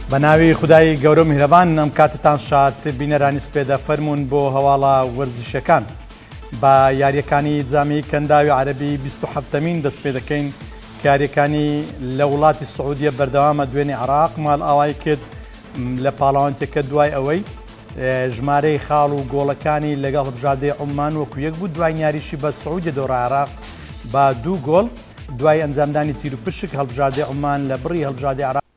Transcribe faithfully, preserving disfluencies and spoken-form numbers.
بەناوی خودای گەورە و میهرەبان ئەم کاتتان شاد بینەرانی سپێدە فەرمونون بۆ هەواڵە وەرزشەکان بە یاریەکانی جامی کەنداوی عەرەبی بیست و هەفتەمین دەست پێ دەکەین کە یاریەکانی لە وڵاتی سعودیە بەردەوامە دوێنێ عێراق ماڵ ئاوای کرد لە پاڵەوانتێکە دوای ئەوەی ژمارەی خاڵ و گۆڵەکانی لەگەڵ هەڵبژاردەی عومان وەکو یەک بوو دوای یاریشی بە سعودیە دەوڕە عێراق با دوو گۆڵ دوای ئەنجامدانی تیر و پشک هەڵبژاردەی عومان لە بڕی هەڵبژاردەی عێراق